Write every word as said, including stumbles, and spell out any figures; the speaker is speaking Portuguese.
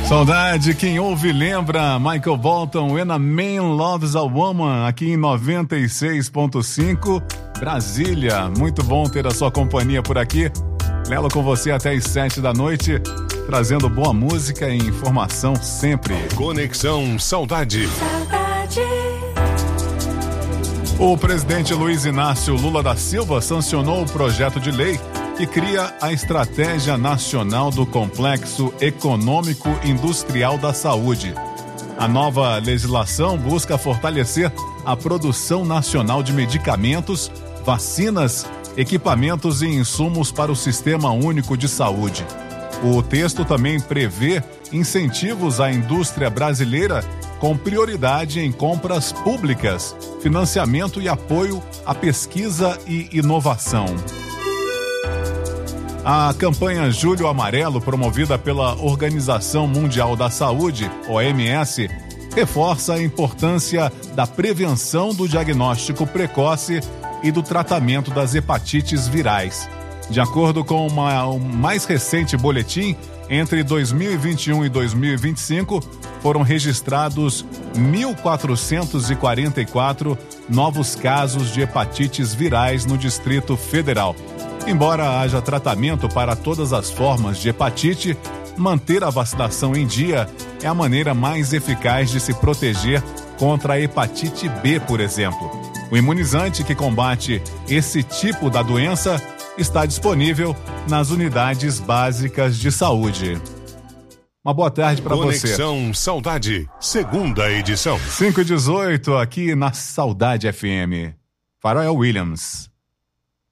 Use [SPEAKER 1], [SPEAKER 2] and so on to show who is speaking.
[SPEAKER 1] Saudade, quem ouve lembra. Michael Bolton, When a Man Loves a Woman, aqui em noventa e seis ponto cinco, Brasília. Muito bom ter a sua companhia por aqui. Lelo com você até as sete da noite, trazendo boa música e informação sempre.
[SPEAKER 2] Conexão Saudade.
[SPEAKER 3] Saudade.
[SPEAKER 1] O presidente Luiz Inácio Lula da Silva sancionou o projeto de lei que cria a Estratégia Nacional do Complexo Econômico Industrial da Saúde. A nova legislação busca fortalecer a produção nacional de medicamentos, vacinas, equipamentos e insumos para o Sistema Único de Saúde. O texto também prevê incentivos à indústria brasileira com prioridade em compras públicas, financiamento e apoio à pesquisa e inovação. A campanha Julho Amarelo, promovida pela Organização Mundial da Saúde, O M S, reforça a importância da prevenção do diagnóstico precoce e do tratamento das hepatites virais. De acordo com uma, um mais recente boletim, entre dois mil e vinte e um e dois mil e vinte e cinco, foram registrados mil quatrocentos e quarenta e quatro novos casos de hepatites virais no Distrito Federal. Embora haja tratamento para todas as formas de hepatite, manter a vacinação em dia é a maneira mais eficaz de se proteger contra a hepatite B, por exemplo. O imunizante que combate esse tipo da doença está disponível nas unidades básicas de saúde. Uma boa tarde para você.
[SPEAKER 2] Conexão Saudade, segunda edição.
[SPEAKER 1] cinco e dezoito aqui na Saudade F M. Pharrell Williams.